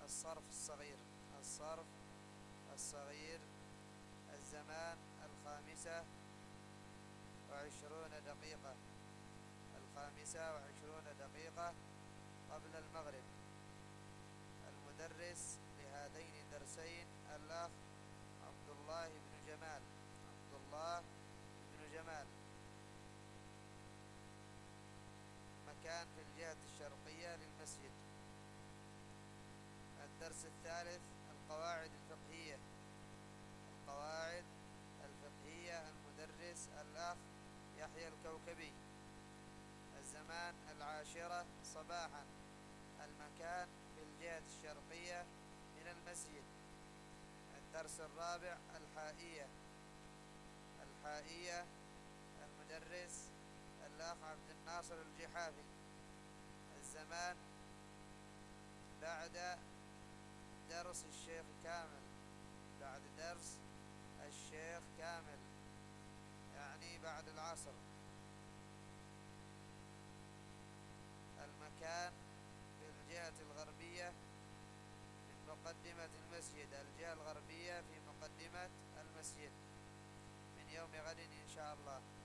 الصرف الصغير. الصرف الصغير. الزمان 25 دقيقة. 25 دقيقة قبل المغرب. المدرس لهذين الدرسين الأخ عبد الله بن جمال. عبد الله بن جمال. مكان في الجهة الشرقية للمسجد. الدرس الثالث القواعد الفقهية. القواعد الفقهية. المدرس الأخ يحيى الكوكبي. الزمان 10 صباحا. المكان في الجهة الشرقية من المسجد. الدرس الرابع الحائية. الحائية. المدرس الأخ عبد الناصر الجحافي. الزمان بعد درس الشيخ كامل. بعد درس الشيخ كامل، يعني بعد العصر. المكان في الجهة الغربية من مقدمة المسجد. الجهة الغربية في مقدمة المسجد من يوم غد إن شاء الله.